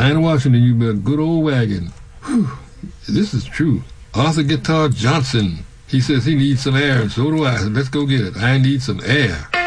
Dinah Washington, you've been a good old wagon. Whew. This is true. Arthur Guitar Johnson, he says he needs some air, and so do I. Let's go get it. I need some air.